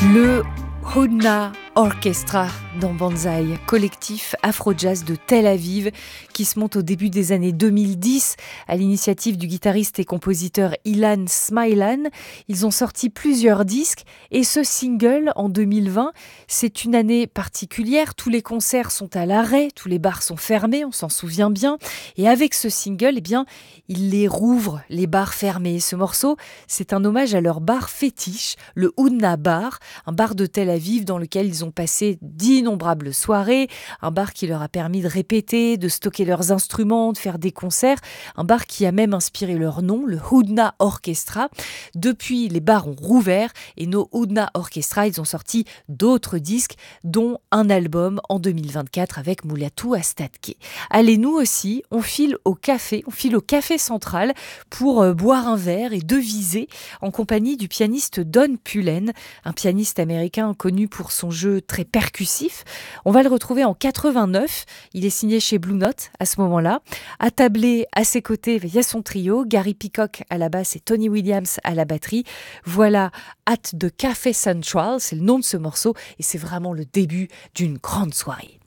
Le Hudna Orchestra dans Banzai, collectif afro-jazz de Tel Aviv qui se monte au début des années 2010 à l'initiative du guitariste et compositeur Ilan Smailan. Ils ont sorti plusieurs disques et ce single en 2020, c'est une année particulière. Tous les concerts sont à l'arrêt, tous les bars sont fermés, on s'en souvient bien. Et avec ce single, ils les rouvrent, les bars fermés. Ce morceau, c'est un hommage à leur bar fétiche, le Hudna Bar, un bar de Tel Aviv dans lequel ils ont passé d'innombrables soirées, un bar qui leur a permis de répéter, de stocker leurs instruments, de faire des concerts, un bar qui a même inspiré leur nom, le Hudna Orchestra. Depuis, les bars ont rouvert et nos Hudna Orchestra, ils ont sorti d'autres disques, dont un album en 2024 avec Mulatu Astatke. Allez, nous aussi, on file au café central pour boire un verre et deviser en compagnie du pianiste Don Pullen, un pianiste américain connu pour son jeu très percussif. On va le retrouver en 89. Il est signé chez Blue Note à ce moment-là. Attablé à ses côtés, il y a son trio, Gary Peacock à la basse et Tony Williams à la batterie. Voilà At the Café Central, c'est le nom de ce morceau et c'est vraiment le début d'une grande soirée.